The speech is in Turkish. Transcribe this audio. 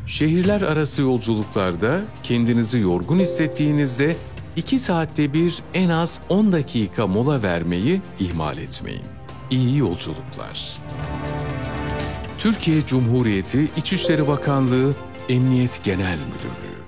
Şehirler arası yolculuklarda kendinizi yorgun hissettiğinizde 2 saatte bir en az 10 dakika mola vermeyi ihmal etmeyin. İyi yolculuklar. Türkiye Cumhuriyeti İçişleri Bakanlığı Emniyet Genel Müdürlüğü